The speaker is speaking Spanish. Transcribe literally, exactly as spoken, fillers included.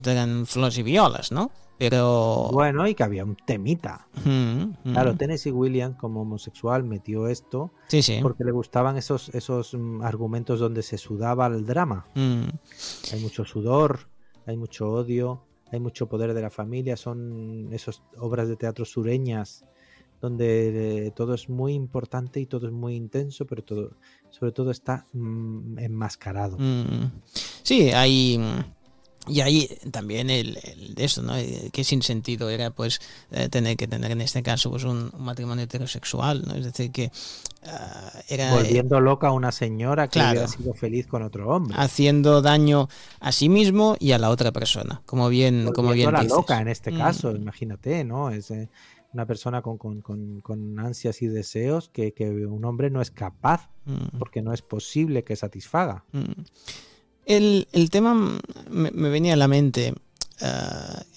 eran flores y violas, ¿no? Pero... Bueno, y que había un temita. Mm, mm. Claro, Tennessee Williams, como homosexual, metió esto Sí, sí. porque le gustaban esos, esos mm, argumentos donde se sudaba el drama. Mm. Hay mucho sudor, hay mucho odio, hay mucho poder de la familia. Son esas obras de teatro sureñas donde eh, todo es muy importante y todo es muy intenso, pero todo, sobre todo está mm, enmascarado. Mm. Sí, hay... Y ahí también el, el de eso, ¿no? Que sin sentido era pues eh, tener que tener en este caso pues un, un matrimonio heterosexual, ¿no? Es decir, que uh, era... Volviendo eh, loca a una señora que claro, hubiera sido feliz con otro hombre. Haciendo daño a sí mismo y a la otra persona, como bien, como bien dices. loca en este mm. caso, imagínate, ¿no? Es eh, una persona con, con, con, con ansias y deseos que, que un hombre no es capaz, mm. porque no es posible que satisfaga. Mm. El, el tema me, me venía a la mente uh,